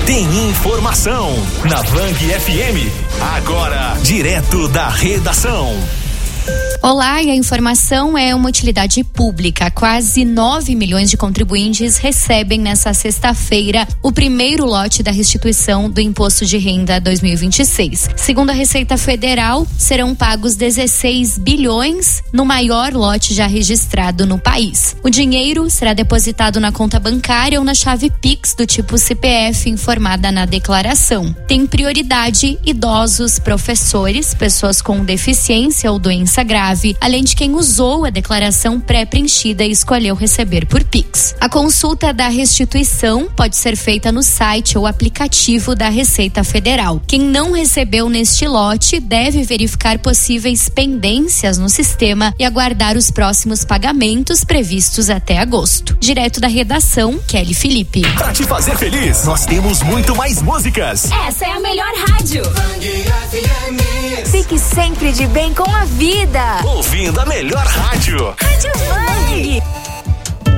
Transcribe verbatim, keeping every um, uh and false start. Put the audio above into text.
tem informação na Vang F M. Agora, direto da redação. Olá, e a informação é uma utilidade pública. Quase nove milhões de contribuintes recebem nesta sexta-feira o primeiro lote da restituição do Imposto de Renda dois mil e vinte e seis. Segundo a Receita Federal, serão pagos dezesseis bilhões no maior lote já registrado no país. O dinheiro será depositado na conta bancária ou na chave Pix do tipo C P F informada na declaração. Tem prioridade idosos, professores, pessoas com deficiência ou doença grave, além de quem usou a declaração pré-preenchida e escolheu receber por Pix. A consulta da restituição pode ser feita no site ou aplicativo da Receita Federal. Quem não recebeu neste lote deve verificar possíveis pendências no sistema e aguardar os próximos pagamentos previstos até agosto. Direto da redação, Kelly Felipe. Pra te fazer feliz, nós temos muito mais músicas. Essa é a melhor rádio. Fique sempre de bem com a vida. Ouvindo a melhor rádio. Rádio Vang.